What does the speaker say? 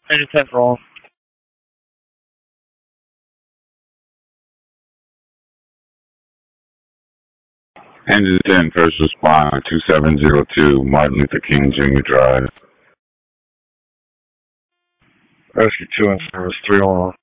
Engine 10 for all. Engine 10, first responder, 2702 Martin Luther King Jr. Drive. Rescue 2 in service 3 on.